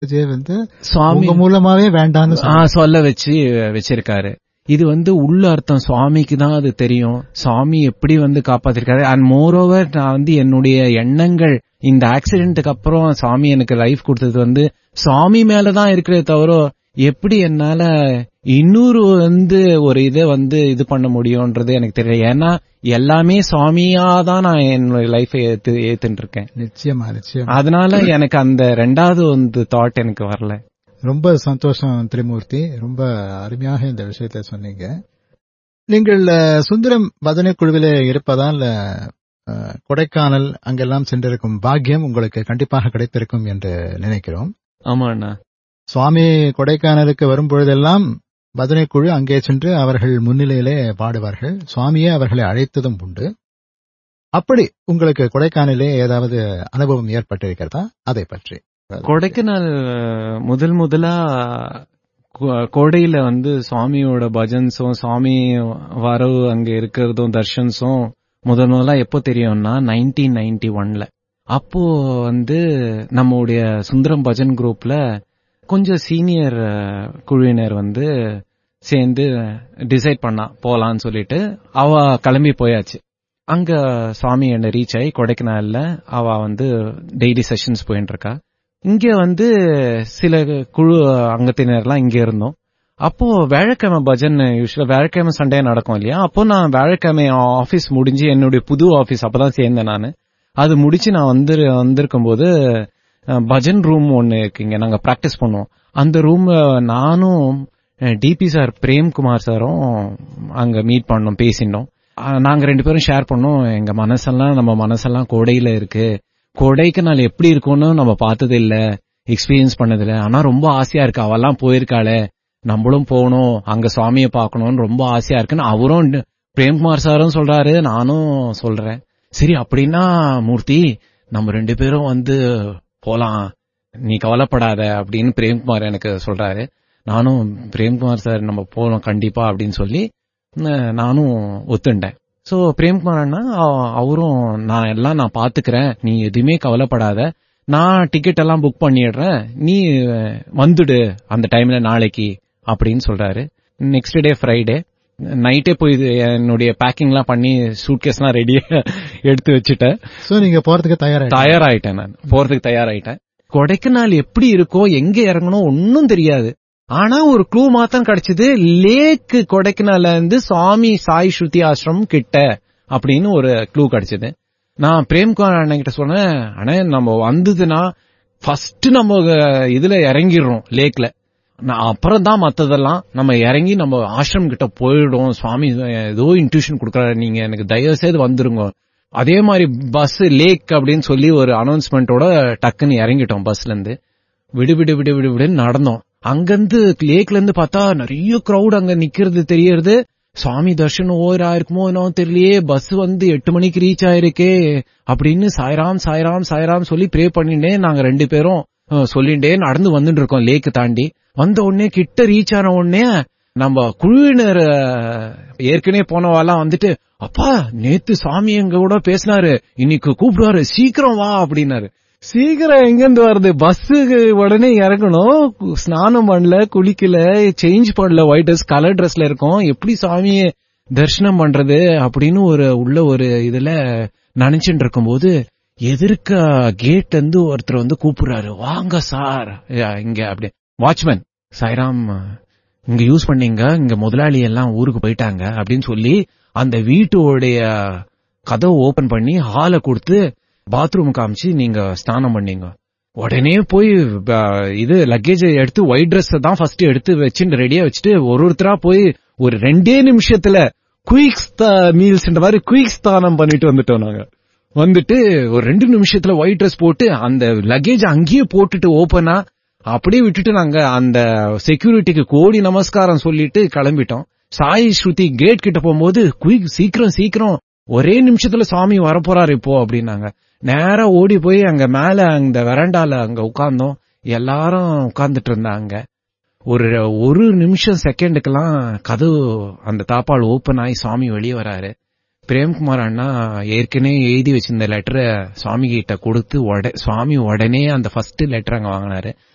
வந்து சுவாமி மூலமாவே வேண்டான்னு சொல்ல வச்சிருக்காரு. இது உள்ள அர்த்தம் சுவாமிக்கு தான் அது தெரியும். சுவாமி எப்படி காப்பாத்திருக்காரு. அண்ட் மோர் ஓவர் நான் என்னுடைய எண்ணங்கள் இந்த ஆக்சிடென்ட்டுக்கு அப்புறம் சுவாமி எனக்கு லைஃப் கொடுத்தது சுவாமி மேலதான் இருக்கிறதே தவிர எப்படி என்னால இன்னொரு ஒரு இதை இது பண்ண முடியும்ன்றது எனக்கு தெரியல. ஏன்னா எல்லாமே சுவாமியாதான் நான் என்னுடைய லைஃபை ஏத்துட்டு இருக்கேன். நிச்சயமா நிச்சயம். அதனால எனக்கு அந்த ரெண்டாவது தாட் எனக்கு வரல. ரொம்ப சந்தோஷம் திரிமூர்த்தி, ரொம்ப அருமையாக இந்த விஷயத்தை சொன்னீங்க. நீங்கள் சுந்தரம் பஜனை குழுவிலே இருப்பதால் கொடைக்கானல் அங்கெல்லாம் சென்றிருக்கும் பாக்கியம் உங்களுக்கு கண்டிப்பாக கிடைத்திருக்கும் என்று நினைக்கிறோம். ஆமா அண்ணா. சுவாமி கொடைக்கானலுக்கு வரும்பொழுதெல்லாம் பஜனை குழு அங்கே சென்று அவர்கள் முன்னிலையிலே பாடுவார்கள். சுவாமியே அவர்களை அழைத்ததும் உண்டு. அப்படி உங்களுக்கு கொடைக்கானலே ஏதாவது அனுபவம் ஏற்பட்டிருக்கிறதா? அதை பற்றி. கொடைக்கானல் முதலா கோடையில சுவாமியோட பஜன்ஸும் சுவாமி வரவு அங்க இருக்கிறதும் தர்ஷன்ஸும் முதலா எப்போ தெரியும்னா 1991. அப்போ நம்முடைய சுந்தரம் பஜன் குரூப்ல கொஞ்சம் சீனியர் குழுவினர் சேர்ந்து டிசைட் பண்ணா போலான்னு சொல்லிட்டு அவ கிளம்பி போயாச்சு. அங்க சுவாமி என்ன ரீச் ஆகி கொடைக்கானல்ல அவ டெய்லி செஷன்ஸ் போயிட்டு இருக்கா. இங்க சில குழு அங்கத்தினர்லாம் இங்க இருந்தோம். அப்போ வியாழக்கிழமை பஜன் யூஸ்வலா வியாழக்கிழமை சண்டே நடக்கும் இல்லையா. அப்போ நான் வியாழக்கிழமை ஆபீஸ் முடிஞ்சு என்னுடைய புது ஆபீஸ் அப்பதான் சேர்ந்தேன் நானு. அது முடிச்சு நான் வந்திருக்கும் போது பஜன் ரூம் ஒன்னு இருக்குங்க, நாங்க பிராக்டிஸ் பண்ணுவோம். அந்த ரூம் நானும் டிபி சார் பிரேம்குமார் சாரும் அங்க மீட் பண்ணோம், பேசினோம். நாங்க 2 பேரும் ஷேர் பண்ணோம், எங்க நம்ம மனசெல்லாம் கோடையில இருக்கு. கொடைக்கானல் எப்படி இருக்கும்னு நம்ம பார்த்தது இல்ல, எக்ஸ்பீரியன்ஸ் பண்ணது இல்ல. ஆனா ரொம்ப ஆசையா இருக்கு, அவெல்லாம் போயிருக்காளே, நம்மளும் போகணும், அங்க சுவாமியை பார்க்கணும்னு ரொம்ப ஆசையா இருக்குன்னு அவரும் பிரேம்குமார் சாரும் சொல்றாரு, நானும் சொல்றேன். சரி அப்படின்னா மூர்த்தி நம்ம 2 பேரும் போலாம், நீ கவலைப்படாத அப்படின்னு பிரேம்குமார் எனக்கு சொல்றாரு. நானும் பிரேம்குமார் சார் நம்ம போகணும் கண்டிப்பா அப்படின்னு சொல்லி நானும் ஒத்துண்டேன். சோ பிரேம்குமார் அண்ணா அவரும் நான் பாத்துக்கிறேன், நீ எதுவுமே கவலைப்படாத, நான் டிக்கெட் எல்லாம் புக் பண்ணிடுறேன், நீ வந்துடு அந்த டைம்ல நாளைக்கு அப்படின்னு சொல்றாரு. நெக்ஸ்ட் டே ஃப்ரைடே நைட்டே போய் என்னுடைய பேக்கிங் எல்லாம் பண்ணி சூட்கேஸ் எல்லாம் ரெடியா எடுத்து வச்சுட்டேன். சோ நீங்க போறதுக்கு தயாராயிட்டேன். நான் போறதுக்கு தயாராயிட்டேன். கொடைக்கானல் எப்படி இருக்கோ, எங்க இறங்கணும் ஒன்னும் தெரியாது. ஆனா ஒரு க்ளூ மாத்தம் கிடைச்சது, லேக் கொடைக்கானல்ல சுவாமி சாய் ஸ்ருதி ஆசிரமம் கிட்ட அப்படின்னு ஒரு க்ளூ கிடைச்சது. நான் பிரேம்குமார் அண்ணன் கிட்ட சொன்னேன், அண்ணே நம்ம வந்ததுன்னா ஃபர்ஸ்ட் நம்ம இதுல இறங்கிடுறோம் லேக்ல, அப்புறம் தான் மத்ததெல்லாம் நம்ம இறங்கி நம்ம ஆசிரமம் கிட்ட போயிடும், சுவாமி ஏதோ இன்ட்யூஷன் கொடுக்கறாரு, நீங்க எனக்கு தயவு செய்து வந்துருங்க. அதே மாதிரி பஸ் லேக் அப்படின்னு சொல்லி ஒரு அனௌன்ஸ்மெண்டோட டக்குன்னு இறங்கிட்டோம் பஸ்ல இருந்து. விடுன்னு நடந்தோம். அங்கிருந்து லேக்ல இருந்து பார்த்தா நிறைய கிரௌட் அங்க நிக்கிறது தெரியறது. சுவாமி தர்ஷனம் ஓவர் ஆயிருக்குமோ என்னோ தெரியலையே, பஸ் 8 மணிக்கு ரீச் ஆயிருக்கே அப்படின்னு சாய்ராம் சாய்ராம் சாய்ராம் சொல்லி ப்ரே பண்ணிட்டே நாங்க 2 பேரும் சொல்லிண்டே நடந்து வந்துட்டு இருக்கோம். லேக்கு தாண்டி வந்த உடனே கிட்ட ரீச் ஆன உடனே நம்ம குழுவினர் ஏற்கனவே போனவாலாம் அப்பா நேத்து சுவாமி எங்க கூட பேசினாரு, இன்னைக்கு கூப்பிடுவாரு, சீக்கிரம் வா அப்படின்னாரு. சீக்கிரம் எங்கிருந்து வருது, பஸ்ஸுக்கு உடனே இறங்கணும், ஸ்நானம் பண்ணல, குளிக்கல, சேஞ்ச் பண்ணல, ஒயிட் ட்ரெஸ் கலர் ட்ரெஸ்ல இருக்கோம், எப்படி சாமியை தரிசனம் பண்றது அப்படின்னு உள்ள ஒரு இதுல நினைச்சுட்டு இருக்கும் போது எதிர்க்க கேட்ல இருந்து ஒருத்தர் கூப்பிடுறாரு, வாங்க சார் இங்க. அப்படி வாட்ச்மேன், சாய்ராம் இங்க யூஸ் பண்ணீங்க, இங்க முதலாளி எல்லாம் ஊருக்கு போயிட்டாங்க அப்படின்னு சொல்லி அந்த வீட்டோடைய கதவை ஓபன் பண்ணி ஹாலை கொடுத்து பாத்ரூம் காமிச்சு நீங்க ஸ்நானம் பண்ணீங்க. உடனே போய் இது லக்கேஜ் எடுத்து ஒயிட் ட்ரெஸ் தான் ஃபர்ஸ்ட் எடுத்து வச்சுட்டு ரெடியா வச்சுட்டு ஒருத்தரா போய் ஒரு 2 நிமிஷத்துல குயிக்ஸ் மீல்ஸ் மாதிரி குயிக் ஸ்நானம் பண்ணிட்டு வந்துட்டோம். நாங்க ஒரு 2 நிமிஷத்துல ஒயிட் ட்ரெஸ் போட்டு அந்த லக்கேஜ் அங்கேயே போட்டுட்டு ஓபனா அப்படியே விட்டுட்டு நாங்க அந்த செக்யூரிட்டிக்கு கோடி நமஸ்காரம் சொல்லிட்டு கிளம்பிட்டோம். சாய் ஸ்ருதி கேட் கிட்ட போகும்போது குயிக் சீக்கிரம் ஒரே நிமிஷத்துல சுவாமி வரப்போறாரு இப்போ அப்படின்னாங்க. நேரா ஓடி போய் அங்க மேல அந்த வெராண்டால அங்க உட்கார்ந்தோம். எல்லாரும் உட்கார்ந்துட்டு இருந்தாங்க. ஒரு நிமிஷம் செகண்டுக்கெல்லாம் கதவு அந்த தாப்பால் ஓபன் ஆகி சுவாமி வெளியே வராரு. பிரேம்குமார் அண்ணா ஏற்கனவே எழுதி வச்சிருந்த லெட்டரை சுவாமி கிட்ட கொடுத்து சுவாமி உடனே அந்த ஃபர்ஸ்ட் லெட்டர் அங்க வாங்கினாரு.